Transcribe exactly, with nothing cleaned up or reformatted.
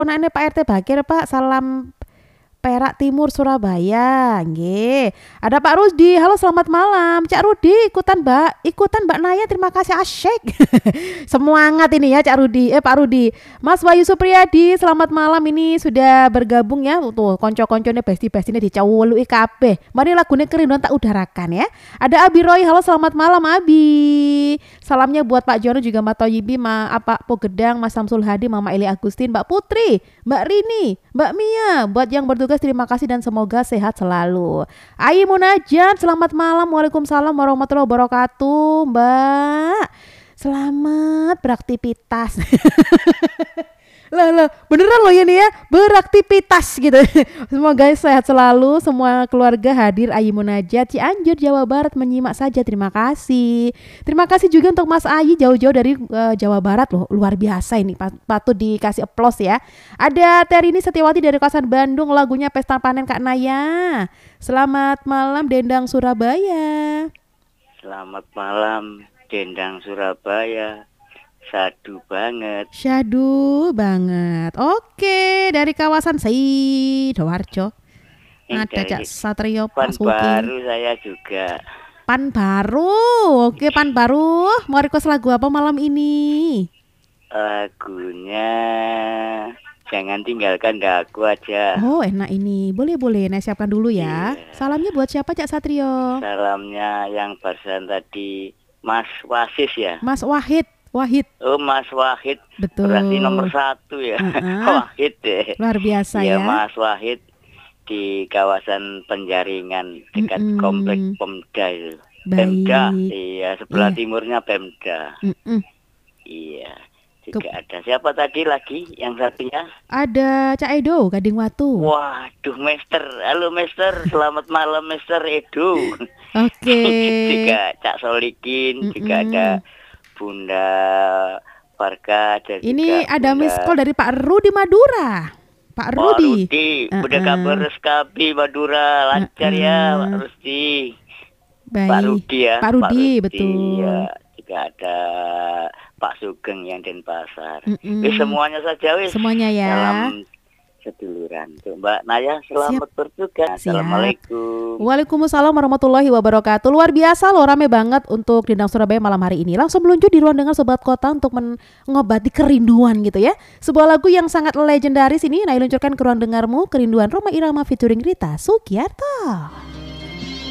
Ponakne Pak R T Bakir, Pak. Salam Perak Timur Surabaya. Nggih. Ada Pak Rudi. Halo, selamat malam. Cak Rudi ikutan Mbak, ikutan Mbak Naya. Terima kasih asyik. Semangat ini ya Cak Rudi. Eh Pak Rudi. Mas Wahyu Supriyadi, selamat malam. Ini sudah bergabung ya. Tuh, konco-koncone besti-bestine dicawuluki kabeh. Mari lagune kerinduan tak udarakan ya. Ada Abi Roy. Halo, selamat malam Abi. Salamnya buat Pak Jono juga Mbak Toyibi, Ma apa Po Gedang, Mas Samsul Hadi, Mama Eli Agustin, Mbak Putri, Mbak Rini, Mbak Mia. Buat yang bertugas terima kasih dan semoga sehat selalu. Ayi Munajat, selamat malam. Waalaikumsalam warahmatullahi wabarakatuh, Mbak. Selamat beraktivitas. Lah lah, beneran loh ini ya, beraktivitas gitu. Semoga sehat selalu, semua keluarga hadir. Ayi Munajat, Cianjur, Jawa Barat menyimak saja. Terima kasih. Terima kasih juga untuk Mas Ayi jauh-jauh dari uh, Jawa Barat loh. Luar biasa ini, patut dikasih aplaus ya. Ada Terini Setiawati dari kawasan Bandung, lagunya Pesta Panen Kak Naya. Selamat malam Dendang Surabaya. Selamat malam Dendang Surabaya. Syadu banget. Syadu banget. Oke, dari kawasan Sidoarjo. Ada Cak Satrio Pan baru saya juga. Pan baru. Oke, Pan baru. Mau request lagu apa malam ini? Lagunya Jangan Tinggalkan Daku aja. Oh, enak ini. Boleh-boleh. Nah, siapkan dulu ya. Yeah. Salamnya buat siapa Cak Satrio? Salamnya yang barusan tadi Mas Wasis ya. Mas Wahid. Wahid. Oh, Mas Wahid. Betul. Berarti nomor satu ya. Uh-uh. Wahid deh. Luar biasa ya. Ya, Mas Wahid di kawasan Penjaringan dekat Mm-mm. Komplek Pemda itu. Baik. Pemda. Iya, sebelah yeah. timurnya Pemda. Mm-mm. Iya. Juga Ke... ada. Siapa tadi lagi yang satunya? Ada Cak Edo, Gading Watu. Waduh, Mister. Halo, Mister. Selamat malam, Mister Edo. Oke. Okay. Juga Cak Solikin, Mm-mm. juga ada Bunda Barka. Ini ada Bunda... miss call dari Pak Rudi Madura. Pak Rudi. Pak Rudi, uh-uh. Bunda kabar Reskapi Madura. Lancar uh-uh. ya Pak Rudi. Baik. Pak Rudi ya. Pak Rudi, Pak Rudi betul. Ya. Juga ada Pak Sugeng yang Denpasar. Mm-mm. Wis semuanya saja wis. Semuanya ya. Dalam seduluran. Tuh, Mbak Naya, selamat Siap. bertugas. Siap. Assalamualaikum. Waalaikumsalam warahmatullahi wabarakatuh. Luar biasa loh, rame banget untuk Dendang Surabaya malam hari ini. Langsung meluncur di ruang dengar Sobat Kota untuk mengobati kerinduan gitu ya. Sebuah lagu yang sangat legendaris ini Naya luncurkan ke ruang dengarmu, Kerinduan Rhoma Irama featuring Rita Sugiarto.